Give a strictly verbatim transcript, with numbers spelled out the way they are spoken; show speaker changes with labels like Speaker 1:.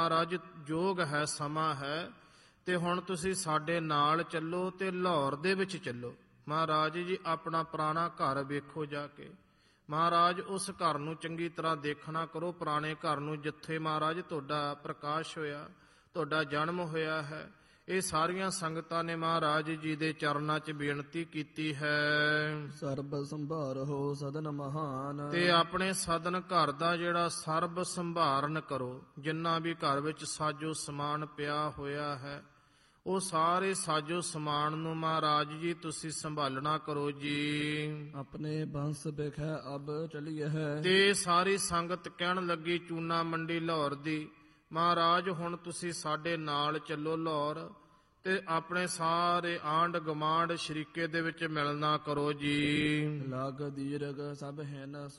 Speaker 1: ਮਹਾਰਾਜ ਜੋਗ ਹੈ, ਸਮਾਂ ਹੈ, ਤੇ ਹੁਣ ਤੁਸੀਂ ਸਾਡੇ ਨਾਲ ਚੱਲੋ ਤੇ ਲਾਹੌਰ ਦੇ ਵਿੱਚ ਚੱਲੋ। ਮਹਾਰਾਜ ਜੀ ਆਪਣਾ ਪੁਰਾਣਾ ਘਰ ਵੇਖੋ ਜਾ ਕੇ। ਮਹਾਰਾਜ ਉਸ ਘਰ ਨੂੰ ਚੰਗੀ ਤਰ੍ਹਾਂ ਦੇਖਣਾ ਕਰੋ, ਪੁਰਾਣੇ ਘਰ ਨੂੰ ਜਿੱਥੇ ਮਹਾਰਾਜ ਤੁਹਾਡਾ ਪ੍ਰਕਾਸ਼ ਹੋਇਆ, ਤੁਹਾਡਾ ਜਨਮ ਹੋਇਆ ਹੈ। ਇਹ ਸਾਰੀਆਂ ਸੰਗਤਾਂ ਨੇ ਮਹਾਰਾਜ ਜੀ ਦੇ ਚਰਨਾਂ 'ਚ ਬੇਨਤੀ ਕੀਤੀ ਹੈ।
Speaker 2: ਸਰਬ ਸੰਭਾਰੋ ਸਦਨ ਮਹਾਨ,
Speaker 1: ਤੇ ਆਪਣੇ ਸਦਨ ਘਰ ਦਾ ਜਿਹੜਾ ਸਰਬ ਸੰਭਾਰਨ ਕਰੋ। ਜਿੰਨਾ ਵੀ ਘਰ ਵਿੱਚ ਸਾਜੋ ਸਮਾਨ ਪਿਆ ਹੋਇਆ ਹੈ, ਉਹ ਸਾਰੇ ਸਾਜੋ ਸਮਾਨ ਨੂੰ ਮਹਾਰਾਜ ਜੀ ਤੁਸੀਂ ਸੰਭਾਲਣਾ ਕਰੋ ਜੀ।
Speaker 2: ਆਪਣੇ ਬੰਸ ਬਿਖੈ ਅਬ ਚਲੀਏ ਹੈ,
Speaker 1: ਤੇ ਸਾਰੀ ਸੰਗਤ ਕਹਿਣ ਲੱਗੀ ਚੂਨਾ ਮੰਡੀ ਲਾਹੌਰ ਦੀ, ਮਹਾਰਾਜ ਹੁਣ ਤੁਸੀਂ ਸਾਡੇ ਨਾਲ ਚੱਲੋ ਲਾਹੌਰ, ਤੇ ਆਪਣੇ ਸਾਰੇ ਆਂਢ ਗਵਾਂਢ ਸ਼ਰੀਕੇ ਦੇ ਵਿੱਚ ਮਿਲਣਾ ਕਰੋ ਜੀ।
Speaker 2: ਲਗ ਦੀਰਘ ਸਭ ਹੈ ਨ